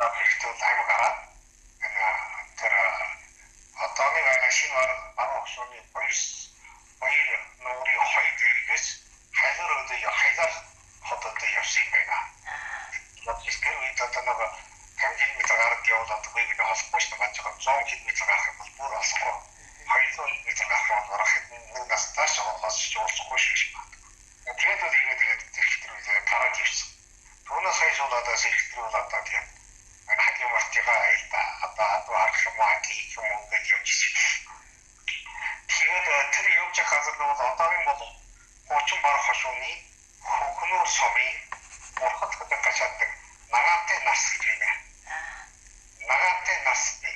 хэрэгтэй аймаг гараад тэр одооны шинэ баруун хөшөөний хоёр нуурын хоёр дээрээс хайлаар хотод явсан юм байна. Логистик үед одоо нэг 50 км гараад явуулаад үеийг холбооч байгаа ч 100 км гарах юм бол бүр олохгүй. 200 км гарах бол нэг насташ олсож уулзахгүй шиг байна. Тэгээд тэгээд зэрэгтрүүлээ гараад ирсэн. Түүнээс хойшуулаад зэрэгтрүүлээд тийм хагийн мартигаа айлда одоо харах юм гэж явж. Тэгээд тэр явж хазар нь бол одоогийн бол 30 баруун хошууны хөнөөр сумын урхад хөдөө гашаадаг нагаантай нас гэж байна. Нагаантай насны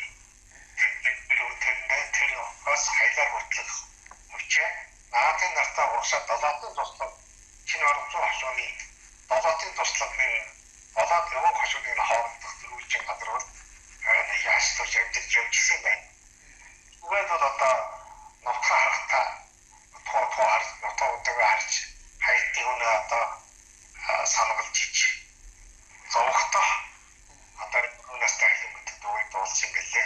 тэр бас хайлаар хүртлэх хүчээ нагаантай нартаа урагшаа долоотын туслах шинэ орчин хошууны долоотын туслахны долоот нөгөө хошууны хоорондох дөрвөлжин газар бол яаж төрж явжсэн байна. Үгээд бол одоо нутгаа харахтаа нутгаа удаага харж хайтын өнөө одоо санагалж иж зовхтой одоо өнөөс тайлбарт дууг дуулсан гэлээ.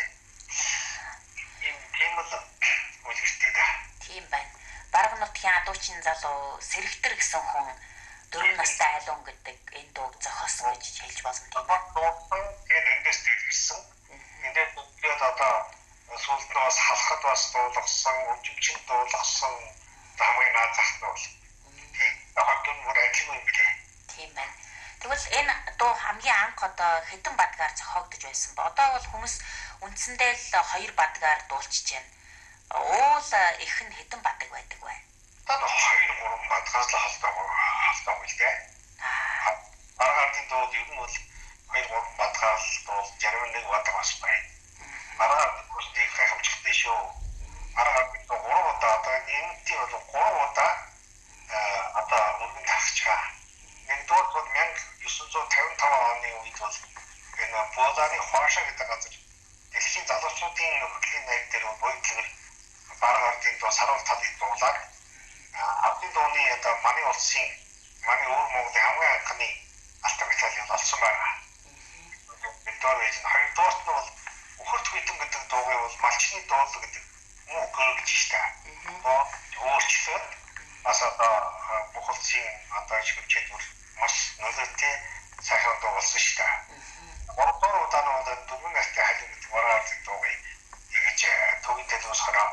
Тийм л үлгэртэй да. Тийм байна. Бараг нутгийн адуучин залуу Сэрэгтэр гэсэн хүн 4 настай айлуун гэдэг энэ дууг зохиосон гэж хэлж болно тийм ээ. Тэгээд эндээс дэлгэрсэн. Эндээс бүгд одоо сүүлд нь бас халахад бас дуулгасан, өчмчин дуулгасан хамгийн наазах нь бол. Тийм. Хатун бүр ажил юм билээ. Тийм байна. Тэгвэл энэ дуу хамгийн анх одоо хэдэн бадгаар зохиогдож байсан ба одоо бол хүмүүс үндсэндээ л 2 бадгаар дуулчихж байна. Уул их нь хэдэн бадаг байдаг вэ? Одоо 2-3 бадгаас л халдаа үлдээ. Маргаатын дууд ер нь бол 2-3 бадгаар дуул 61 бадаг бас байна. Маргаатын бүсний хэмжигтэй шүү. Маргаатын дуу 3 удаа одоо нэмтий бол 3 удаа одоо мөнгө тавьчихаа. Нэгдүгээр бол 1955 оны үед бол энэ Бозаны Хуаша гэдэг газар дэлхийн залуучуудын хөтлийн найр дээр бодлогоор баргартын доо саруул талыг дуулаад авдын дууны одоо манай улсын манай өвөр Монголын хамгийн анхны алтан медалийг олсон байна. Мэдээр байж хоёрдугаарт нь бол Ухарт хүйтэн гэдэг дуугүй бол малчны дуул гэдэг муу гэрж штэ. Өөрчлөлт бас одоо бүх улсын одоо шигчэд маш нөлөөтэй сайхан дуу болсон штэ. Гуравдугаар удаа нь бол 4 настай хажим гэдэг маргаалтын дуугийг ингэж төвөндөө дуусгараа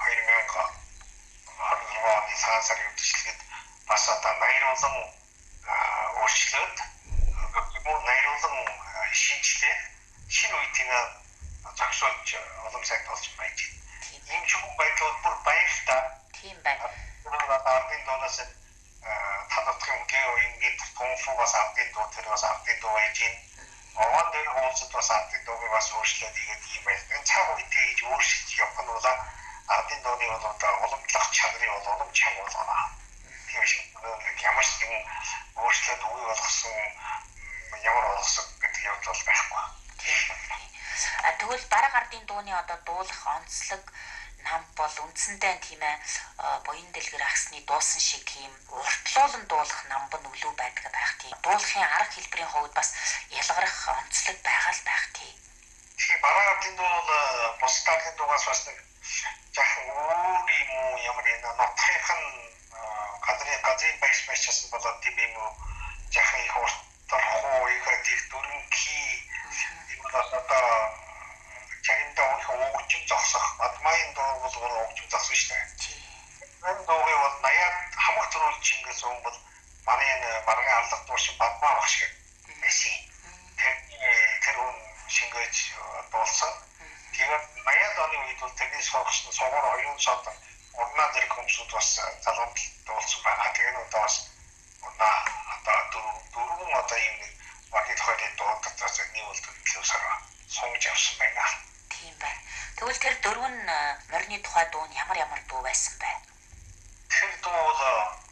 2020 оны сарын сарын үешлэгэд бас одоо найруулан өөрчлөлт найруулан шинжилгээ шинэ үеийн зохицуулж улам сайн болж байж. Ийм ч юм байдлууд бүр баяртай. Тийм байна. Ардын доноос танавтын ингээд тонфоос ардын доо тэр бас ардын доо байж гин. Овон дээр хооцод бас ардын доог бас өөрчлөлт хийгээд ийм байх. Энэ цаг үедээ хийж өөрчлөж явах нь бол ардын дооны бол одоо уламжлах чанарын бол улам чанга болно. Тийм шиг ямар ч юм өөрчлөлт үгүй болгосон ямар болгосон гэдэг явдал бол байхгүй. Тэгвэл бараг ардын дууны одоо дуулах онцлог нам бол үндсэндээ тийм ээ буян дэлгэр ахсны дуусан шиг тийм уртлуулан дуулах намб нь өлөө байдаг байх тийм. Дуулахын арга хэлбэрийн хувьд бас ялгарах онцлог байгаа л байх тийм. Тэгэхээр бараг ардын дуу бол бус ардын дуугаас бас нэг жаахан өөр юм уу ямар нэг нотхын газрын байшмашаас болоод тийм юм уу жаахан их уртлах их дөрөнхий юм одоо чагнда уугч зогсох адмайн дуу бол уугч зогсох шүү дээ. Энэ дуугийн бол 80-аад хамаг төрүүлж ингэж юм бол манай энэ баргын аллах дуушин бадмаа багш гэсэн. Тэр хүн шингээж дуулсан. Тэгээд 80-аад оны үед бол тэрний соргосон согоор оюун шат урнаа зэрэг хүмүүсүүд бас залгамт дуулсан байгаа. Тэгээд одоо бас урнаа одоо дөрвөн одоо юм багийн хоёрын дуу дотроос нэг бол төлөвлөсөөр сонгож авсан байна. Тийм байна. Тэгвэл тэр дөрвөн морины тухай дуу нь ямар дуу байсан бэ? Тэр дуу бол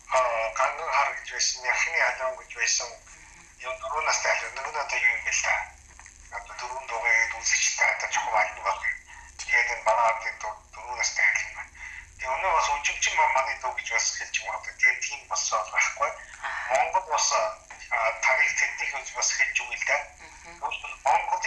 ганган хар гэж байсан, яхны алиун гэж байсан. Yung дөрвөн настай алиун нэг нь одоо юу юм бэ та?